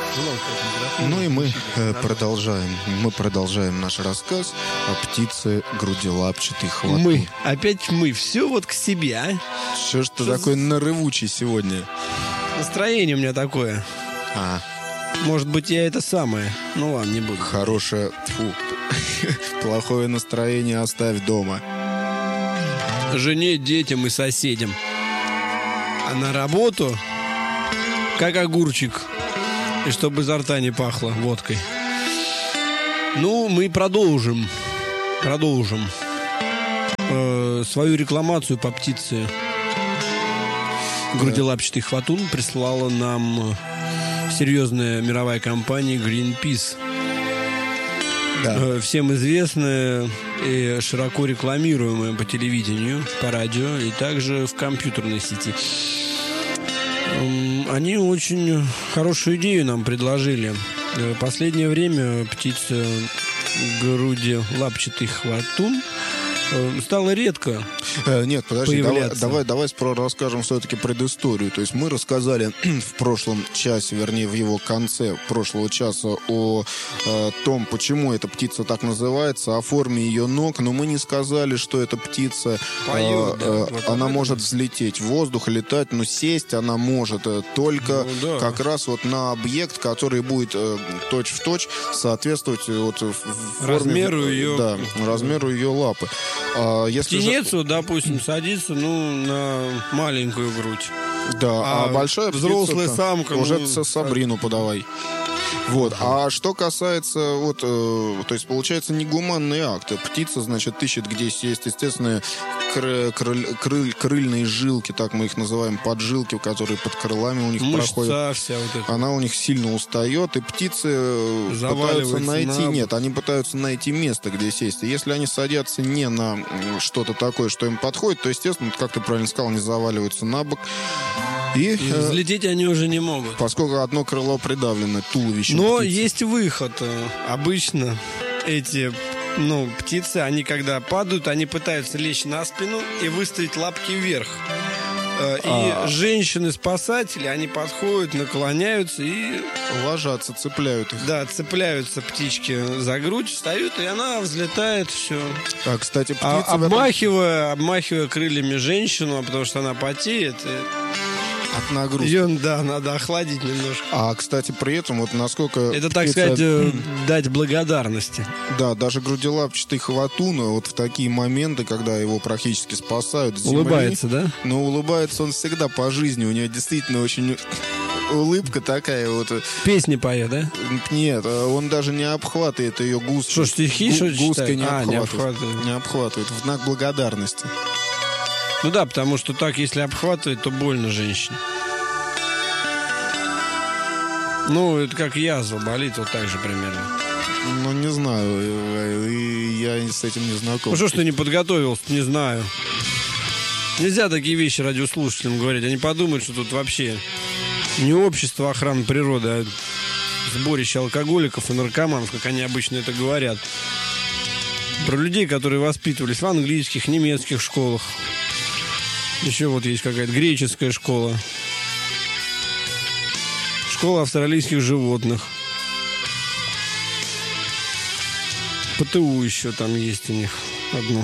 Ну и мы продолжаем наш рассказ о птице грудилапчатой хватун. Опять мы. Все вот к себе, а? Что ж ты такой нарывучий сегодня? Настроение у меня такое. Может быть, я это самое. Ну ладно, не буду. Хорошее, плохое настроение оставь дома. Жене, детям и соседям. А на работу как огурчик. И чтобы изо рта не пахло водкой. Ну, мы продолжим свою рекламацию по птице. Грудилапчатый хватун прислала нам серьезная мировая компания Greenpeace. Да. Всем известная и широко рекламируемая по телевидению, по радио и также в компьютерной сети. Они очень хорошую идею нам предложили. В последнее время птица грудилапчатый хватун стало редко. Нет, подожди, давай расскажем все-таки предысторию. То есть мы рассказали в прошлом часе, вернее, в его конце прошлого часа о том, почему эта птица так называется, о форме ее ног, но мы не сказали, что эта птица, она может взлететь в воздух, летать, но сесть она может только как раз вот на объект, который будет точь-в-точь соответствовать вот размеру ее лапы. Птенецу, допустим, садится на маленькую грудь. Да, а большая взрослая самка уже Сабрину подавай. Вот. А что касается, то есть получается негуманный акт. Птица, значит, ищет, где сесть. Естественно, крыльные жилки, так мы их называем, поджилки, которые под крылами у них проходят. Вся вот эта. Она у них сильно устает, и птицы пытаются найти... они пытаются найти место, где сесть. И если они садятся не на что-то такое, что им подходит, то, естественно, как ты правильно сказал, они заваливаются на бок. И взлететь они уже не могут. Поскольку одно крыло придавлено туловищем. Но птицы. есть выход. Обычно эти птицы, они когда падают, они пытаются лечь на спину и выставить лапки вверх. И женщины-спасатели, они подходят, наклоняются и... ложатся, цепляют их. Да, цепляются птички за грудь, встают, и она взлетает, все. Кстати, птица... обмахивая крыльями женщину, потому что она потеет... От нагрузки. Ее, надо охладить немножко. Кстати, при этом, насколько... Это, так сказать, дать благодарности. Да, даже грудилапчатый хватун, в такие моменты, когда его практически спасают с земли... Улыбается, да? Но улыбается он всегда по жизни. У него действительно очень... улыбка такая Песни поет, да? Нет, он даже не обхватывает ее густой. Что, стихи густой не обхватывает? Не обхватывает. В знак благодарности. Ну да, потому что так, если обхватывать, то больно женщине. Это как язва болит, вот так же примерно. Не знаю, я с этим не знаком. Что ж ты не подготовился, не знаю. Нельзя такие вещи радиослушателям говорить. Они подумают, что тут вообще не общество охраны природы, а сборище алкоголиков и наркоманов, как они обычно это говорят. Про людей, которые воспитывались в английских, немецких школах. Еще есть какая-то греческая школа. Школа австралийских животных. ПТУ еще там есть у них одно.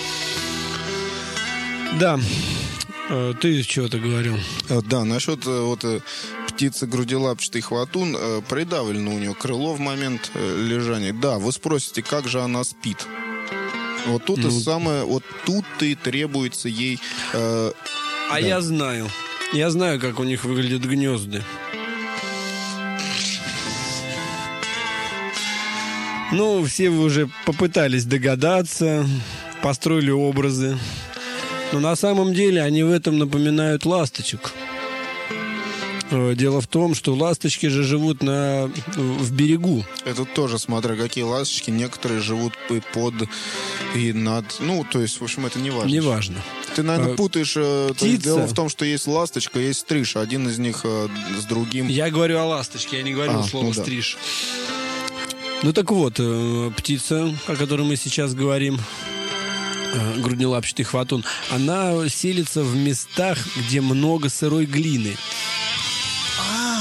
Да. Ты чего-то говорил? Да, насчет птицы грудилапчатый хватун. Придавлено у нее крыло в момент лежания. Да, вы спросите, как же она спит? Тут тут-то и требуется ей... Я знаю. Я знаю, как у них выглядят гнезда. Все вы уже попытались догадаться, построили образы. Но на самом деле они в этом напоминают ласточек. Дело в том, что ласточки же живут в берегу. Это тоже, смотря какие ласточки. Некоторые живут под и над... то есть, в общем, это не важно. Не важно. Ты, наверное, путаешь... Птица... Дело в том, что есть ласточка, есть стриж. Один из них с другим... Я говорю о ласточке, я не говорю слово стриж. Так вот, птица, о которой мы сейчас говорим, груднелапчатый хватун, она селится в местах, где много сырой глины.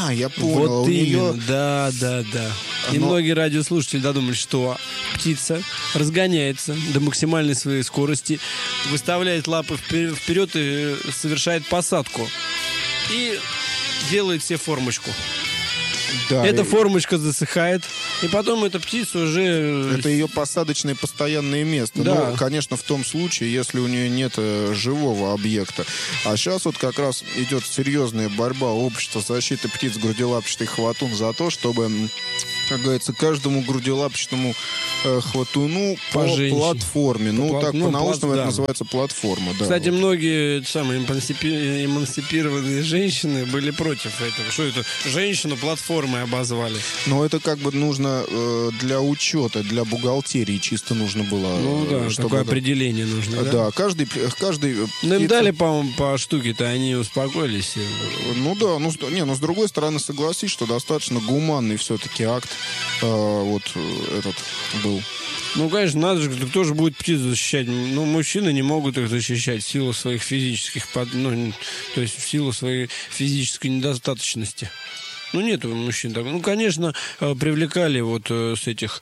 Я понял. Вот именно, да. И многие радиослушатели додумали, что птица разгоняется до максимальной своей скорости, выставляет лапы вперед и совершает посадку. И делает себе формочку. Да, эта формочка засыхает, и потом эта птица уже... Это ее посадочное постоянное место. Да. Ну, конечно, в том случае, если у нее нет живого объекта. А сейчас вот как раз идет серьезная борьба общества защиты птиц грудилапчатый хватун за то, чтобы, как говорится, каждому грудилапчатому хватуну по платформе. По-научному это называется платформа. Да, кстати, многие самые эмансипированные женщины были против этого. Что это? Женщину платформой обозвали. Но это как бы нужно для учета, для бухгалтерии чисто нужно было. Ну да, такое определение нужно. Да, каждый ну им дали, по-моему, по штуке-то, они успокоились. Ну да, с другой стороны, согласись, что достаточно гуманный все-таки акт вот этот был. Ну, конечно, надо же, кто же будет птиц защищать? Ну, мужчины не могут их защищать в силу своих физических, то есть в силу своей физической недостаточности. Ну, нет у мужчин так. Ну, конечно, привлекали вот с этих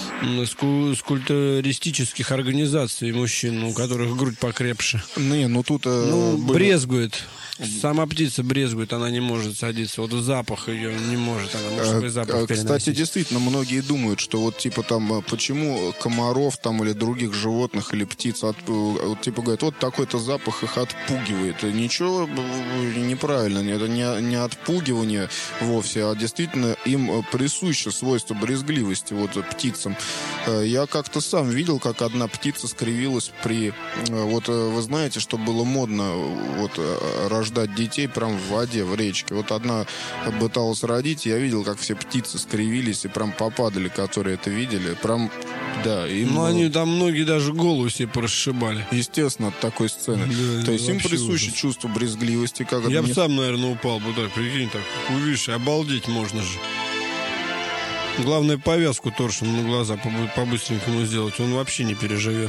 скульптуристических организаций мужчин, у которых грудь покрепше. Брезгует. Сама птица брезгует, она не может садиться. Вот запах ее не может, она мужской запах переносить. Кстати, действительно, многие думают, что вот типа там, почему комаров там или других животных или птиц, типа говорят, вот такой-то запах их отпугивает. Ничего неправильно, это не отпугивание вовсе, а действительно им присуще свойство брезгливости вот птицам. Я как-то сам видел, как одна птица скривилась при... Вот вы знаете, что было модно вот рождать детей прям в воде, в речке. Вот одна пыталась родить, я видел, как все птицы скривились и прям попадали, которые это видели. Прям, да. Они там многие даже голову себе порасшибали. Естественно, от такой сцены. Да, то есть им присуще чувство брезгливости. Как я бы сам, наверное, упал бы так, прикинь, так, увидишь, обалдеть можно же. Главное, повязку торшем на глаза по-быстренькому сделать, он вообще не переживет.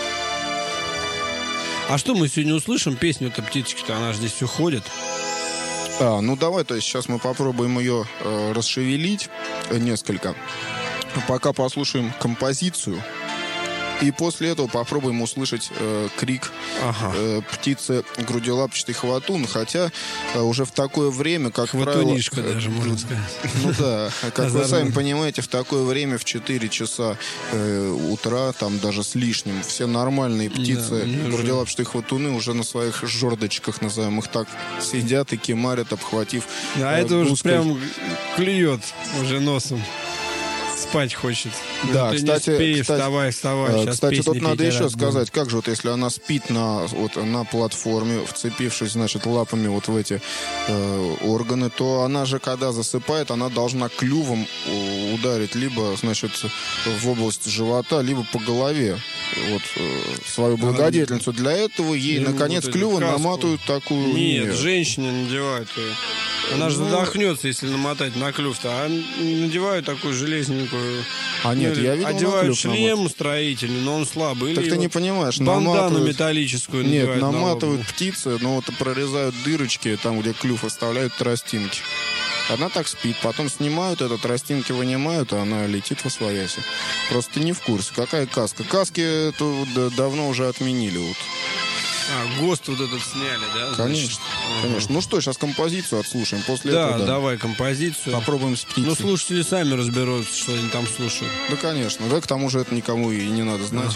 А что мы сегодня услышим? Песню-то птички-то, она же здесь все ходит. Давай, то есть сейчас мы попробуем ее расшевелить несколько. Пока послушаем композицию. И после этого попробуем услышать крик птицы грудилапчатый хватун. Хотя уже в такое время, как хватунишка правило... даже, можно сказать. Ну да, как вы сами понимаете, в такое время, в 4 часа утра, там даже с лишним, все нормальные птицы, грудилапчатые хватуны уже на своих жердочках, назовем их так, сидят и кемарят, обхватив... это уже прям клюет уже носом. Спать хочет. Да, кстати, вставай. Кстати, тут надо еще сказать, как же вот если она спит на платформе, вцепившись, значит, лапами вот в эти органы, то она же, когда засыпает, она должна клювом ударить либо, значит, в область живота, либо по голове вот свою благодетельницу. Для этого ей, наконец, клювом наматывают такую... Нет, женщине надевают. Она же задохнется, если намотать на клюв-то. А надевают такую железненькую... Нет, я видел одевают шлем строительный, но он слабый. Так ты не понимаешь, бандану металлическую надевают. Нет, наматывают птицы, но вот прорезают дырочки, там, где клюв, оставляют тростинки. Она так спит, потом снимают это, тростинки вынимают, а она летит восвояси. Просто ты не в курсе. Какая каска? Каски давно уже отменили. Вот. ГОСТ вот этот сняли, да? Конечно. Ну что, сейчас композицию отслушаем. После этого, да, давай композицию. Попробуем с птицей. Ну, слушатели сами разберутся, что они там слушают. Да, конечно. Да, к тому же это никому и не надо знать.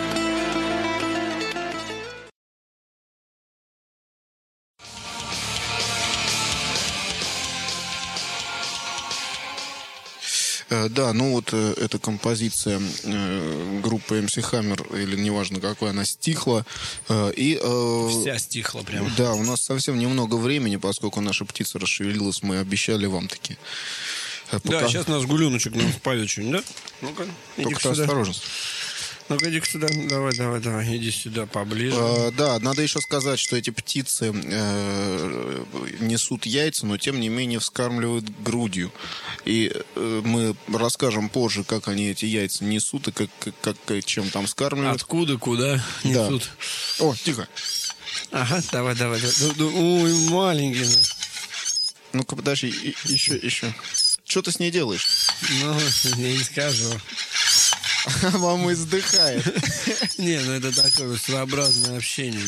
Да, эта композиция группы MC Hammer, или неважно какой, она стихла. Вся стихла прям. Да, у нас совсем немного времени, поскольку наша птица расшевелилась, мы обещали вам таки. Да, сейчас наш гуленочек нам споет что-нибудь, да? Ну-ка, только осторожно. Ну-ка, иди сюда. Давай, иди сюда поближе. Да, надо еще сказать, что эти птицы несут яйца, но тем не менее вскармливают грудью. И мы расскажем позже, как они эти яйца несут и чем там скармливают. Откуда, куда несут. Да. О, тихо. Ага, давай. Ой, маленький. Ну-ка, подожди, еще. Что ты с ней делаешь? Ну, я не скажу. Мама издыхает. Не, ну это такое своеобразное общение.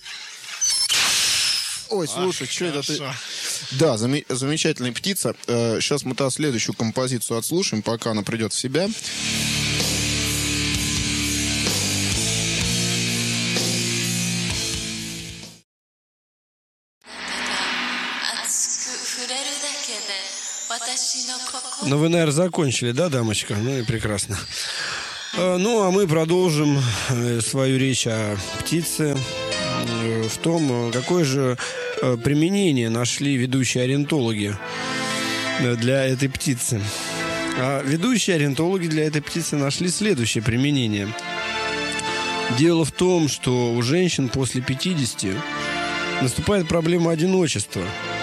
Ой, слушай, что это ты... Да, замечательная птица. Сейчас мы следующую композицию отслушаем, пока она придет в себя. Ну, вы, наверное, закончили, да, дамочка? Ну и прекрасно. Ну, а мы продолжим свою речь о птице в том, какое же применение нашли ведущие ориентологи для этой птицы. А ведущие ориентологи для этой птицы нашли следующее применение. Дело в том, что у женщин после 50 наступает проблема одиночества.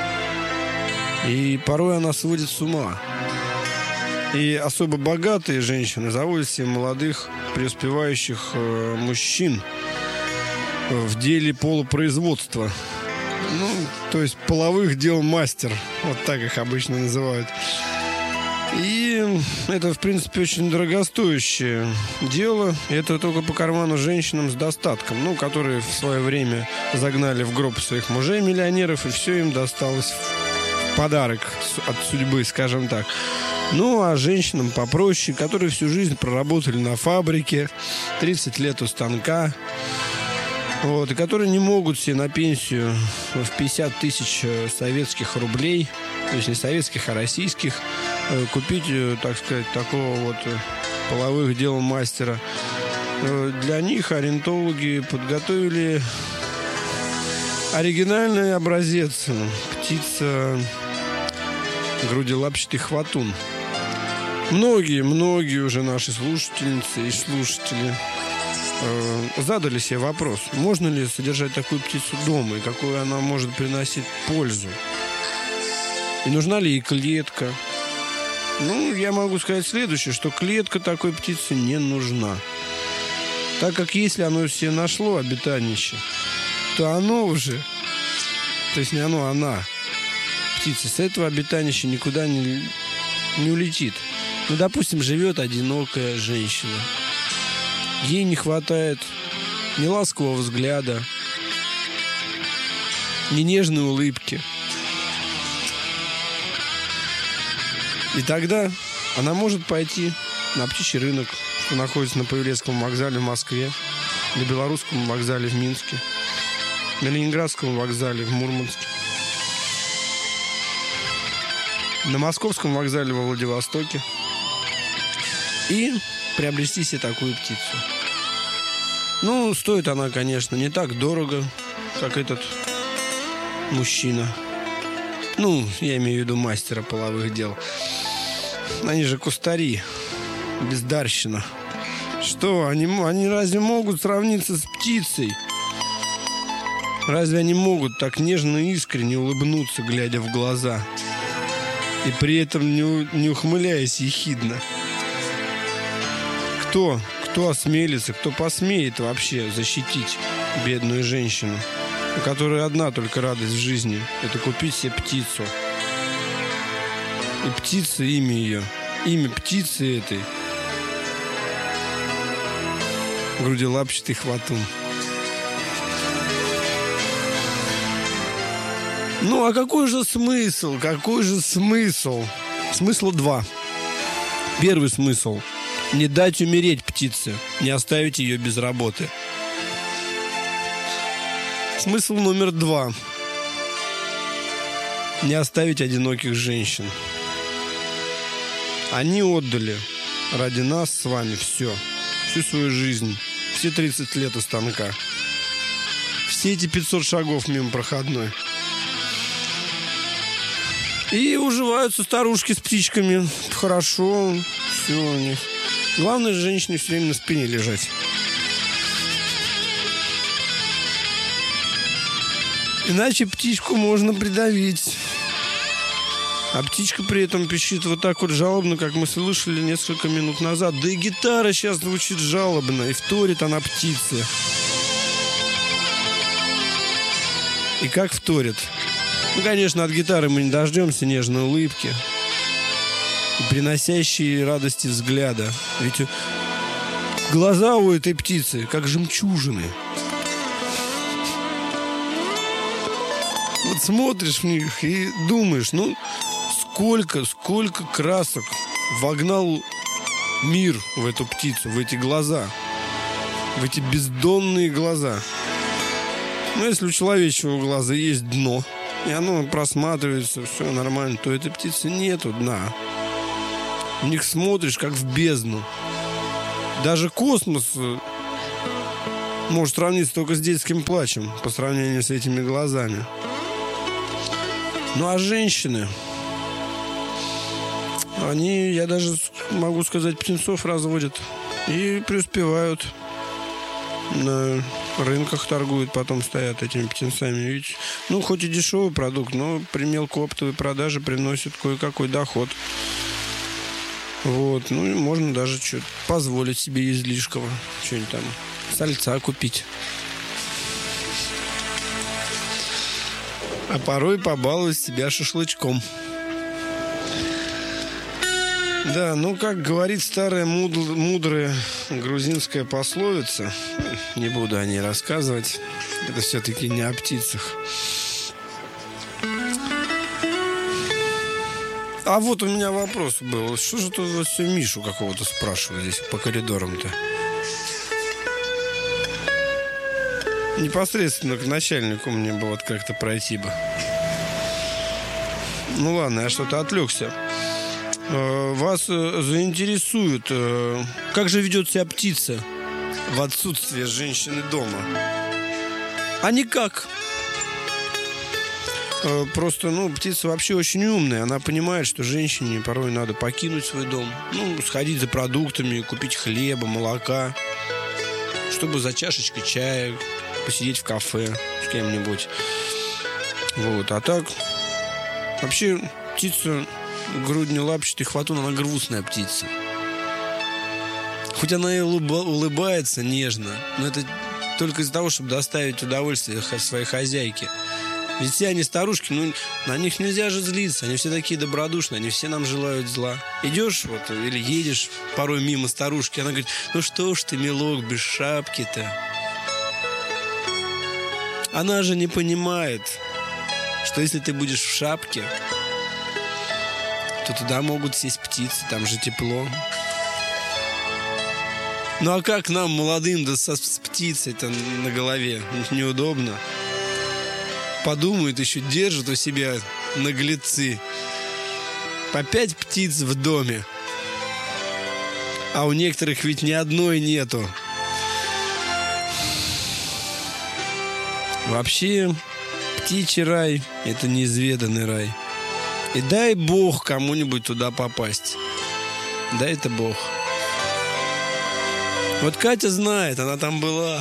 И порой она сводит с ума. И особо богатые женщины заводят себе молодых, преуспевающих мужчин в деле полупроизводства. Ну, то есть половых дел мастер. Вот так их обычно называют. И это, в принципе, очень дорогостоящее дело. Это только по карману женщинам с достатком, ну, которые в свое время загнали в гроб своих мужей-миллионеров, и все им досталось в подарок от судьбы, скажем так. Ну, а женщинам попроще, которые всю жизнь проработали на фабрике, 30 лет у станка, вот, и которые не могут себе на пенсию в 50 тысяч советских рублей, то есть не советских, а российских, купить, так сказать, такого вот половых дел мастера. Для них ориентологи подготовили оригинальный образец. Птица грудилапчатый хватун. Многие уже наши слушательницы и слушатели задали себе вопрос, можно ли содержать такую птицу дома и какую она может приносить пользу. И нужна ли ей клетка? Ну, я могу сказать следующее, что клетка такой птице не нужна. Так как если оно себе нашло обиталище, то оно уже, то есть не оно, а она, птица, с этого обиталища никуда не улетит. Ну, допустим, живет одинокая женщина. Ей не хватает ни ласкового взгляда, ни нежной улыбки. И тогда она может пойти на птичий рынок, что находится на Павелецком вокзале в Москве, на Белорусском вокзале в Минске, на Ленинградском вокзале в Мурманске, на Московском вокзале во Владивостоке и приобрести себе такую птицу. Ну, стоит она, конечно, не так дорого, как этот мужчина. Ну, я имею в виду мастера половых дел. Они же кустари, бездарщина. Что, они разве могут сравниться с птицей? Разве они могут так нежно и искренне улыбнуться, глядя в глаза, и при этом не ухмыляясь ехидно? Кто осмелится, кто посмеет вообще защитить бедную женщину, у которой одна только радость в жизни — это купить себе птицу? И птица, имя ее, имя птицы этой — грудилапчатый хватун. Ну, а какой же смысл? Какой же смысл? Смысла два. Первый смысл — не дать умереть птице, не оставить ее без работы. Смысл номер два — не оставить одиноких женщин. Они отдали ради нас с вами всю свою жизнь, все 30 лет у станка, все эти 500 шагов мимо проходной. И уживаются старушки с птичками. Хорошо, все у них. Главное, женщине все время на спине лежать. Иначе птичку можно придавить. А птичка при этом пищит вот так вот жалобно, как мы слышали несколько минут назад. Да и гитара сейчас звучит жалобно, и вторит она птице. И как вторит? Ну, конечно, от гитары мы не дождемся нежной улыбки, приносящей радости взгляда. Ведь глаза у этой птицы, как жемчужины. Вот смотришь в них и думаешь, ну, сколько красок вогнал мир в эту птицу, в эти глаза, в эти бездонные глаза. Но если у человеческого глаза есть дно, и оно просматривается, все нормально, то этой птицы нету дна. В них смотришь, как в бездну. Даже космос может сравниться только с детским плачем по сравнению с этими глазами. Ну а женщины, они, я даже могу сказать, птенцов разводят и преуспевают. На рынках торгуют, потом стоят этими птенцами. Ведь, ну, хоть и дешевый продукт, но при мелкооптовой продаже приносит кое-какой доход. Вот, ну и можно даже что-то позволить себе излишкого. Что-нибудь там, сальца купить. А порой побаловать себя шашлычком. Да, ну, как говорит старая мудрая грузинская пословица, не буду о ней рассказывать, это все-таки не о птицах. А вот у меня вопрос был, что же тут вот все Мишу какого-то спрашивают здесь по коридорам-то? Непосредственно к начальнику мне бы вот как-то пройти бы. Ну ладно, я что-то отвлекся. Вас заинтересует, как же ведет себя птица в отсутствие женщины дома? А никак. Просто, ну, птица вообще очень умная. Она понимает, что женщине порой надо покинуть свой дом. Ну, сходить за продуктами, купить хлеба, молока, чтобы за чашечкой чая посидеть в кафе с кем-нибудь. Вот, а так вообще птица груднелапчатый хватун, она грустная птица. Хоть она и улыбается нежно, но это только из-за того, чтобы доставить удовольствие своей хозяйке. Ведь все они старушки, ну, на них нельзя же злиться. Они все такие добродушные, они все нам желают зла. Идешь вот или едешь порой мимо старушки, она говорит: ну что ж ты, милок, без шапки-то. Она же не понимает, что если ты будешь в шапке, то туда могут сесть птицы, там же тепло. Ну а как нам, молодым, да с птицей-то на голове? Неудобно. Подумают, еще держат у себя наглецы. По 5 птиц в доме. А у некоторых ведь ни одной нету. Вообще, птичий рай — это неизведанный рай. И дай Бог кому-нибудь туда попасть. Дай-то Бог. Вот Катя знает, она там была.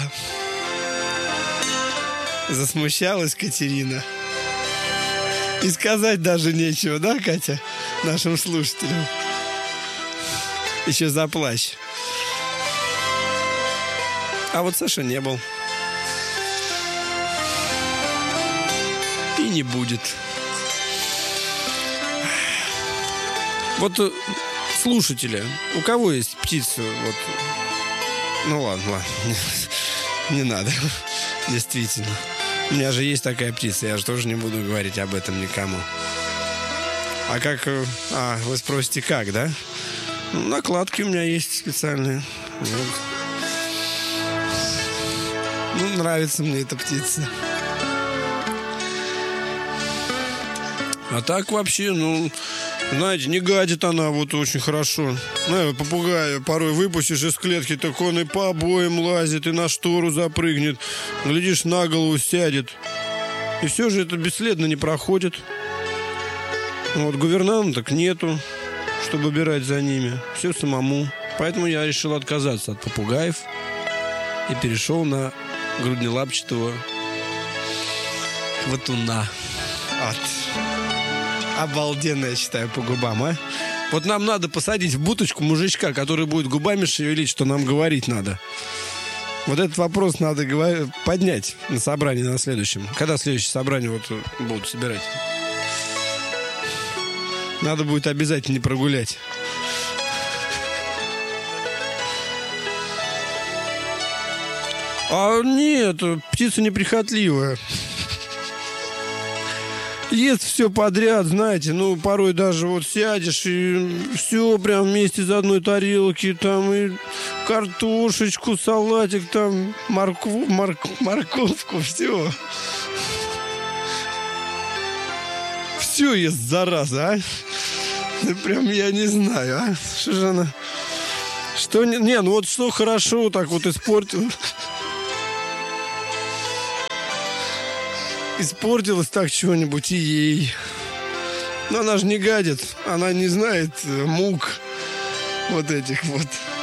Засмущалась Катерина. И сказать даже нечего, да, Катя, нашим слушателям? Еще заплачь. А вот Саша не был. И не будет. Вот слушатели, у кого есть птица, вот... Ну ладно, не надо, действительно. У меня же есть такая птица, я же тоже не буду говорить об этом никому. А как... вы спросите, как, да? Накладки у меня есть специальные. Ну, нравится мне эта птица. А так вообще, ну... Знаете, не гадит она вот очень хорошо. Ну, попугая порой выпустишь из клетки, так он и по обоям лазит, и на штору запрыгнет. Глядишь, на голову сядет. И все же это бесследно не проходит. Вот гувернанток нету, чтобы убирать за ними. Все самому. Поэтому я решил отказаться от попугаев и перешел на груднелапчатого хватуна. Обалденно, я считаю, по губам, а? Вот нам надо посадить в будочку мужичка, который будет губами шевелить, что нам говорить надо. Вот этот вопрос надо поднять на собрании на следующем. Когда следующее собрание вот будут собирать? Надо будет обязательно не прогулять. А нет, птица неприхотливая. Ест все подряд, знаете, ну, порой даже вот сядешь и все прям вместе из одной тарелки, там и картошечку, салатик, там морковку, все. Все ест, зараза, а? Прям я не знаю, а? Что же она... Что не, ну вот что хорошо так вот испортил. Испортилось так чего-нибудь и ей. Но она же не гадит. Она не знает мук вот этих вот.